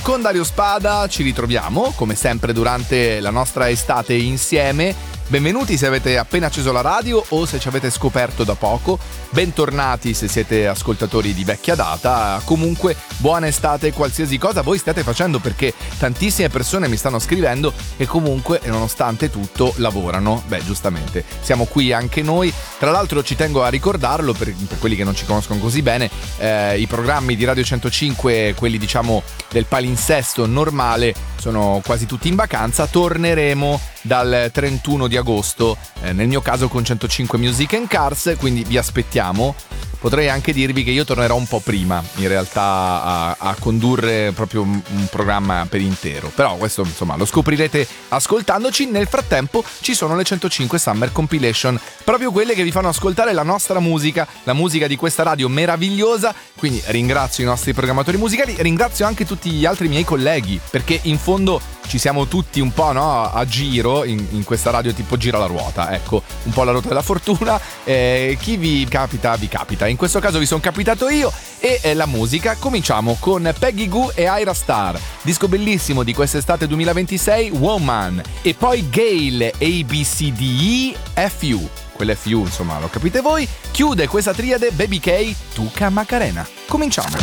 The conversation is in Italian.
Con Dario Spada ci ritroviamo, come sempre, durante la nostra estate insieme. Benvenuti se avete appena acceso la radio o se ci avete scoperto da poco. Bentornati se siete ascoltatori di vecchia data. Comunque, buona estate qualsiasi cosa voi stiate facendo, perché tantissime persone mi stanno scrivendo e comunque, nonostante tutto, lavorano. Beh, giustamente, siamo qui anche noi. Tra l'altro ci tengo a ricordarlo per quelli che non ci conoscono così bene, i programmi di Radio 105, quelli diciamo del palinsesto normale, sono quasi tutti in vacanza. Torneremo dal 31 di agosto, nel mio caso con 105 Music and Cars, quindi vi aspettiamo. Potrei anche dirvi che io tornerò un po' prima, in realtà, a condurre proprio un programma per intero. Però questo, insomma, lo scoprirete ascoltandoci. Nel frattempo ci sono le 105 Summer Compilation, proprio quelle che vi fanno ascoltare la nostra musica, la musica di questa radio meravigliosa. Quindi ringrazio i nostri programmatori musicali, ringrazio anche tutti gli altri miei colleghi, perché in fondo ci siamo tutti un po', no, a giro in questa radio, tipo gira la ruota, ecco, un po' la ruota della fortuna. Chi vi capita, vi capita. In questo caso vi sono capitato io. E la musica, cominciamo con Peggy Gou e Ira Star, disco bellissimo di quest'estate 2026, Woman. E poi Gayle, ABCDEFU, quell'FU, insomma, lo capite voi. Chiude questa triade Baby K, Tuca Macarena. Cominciamo.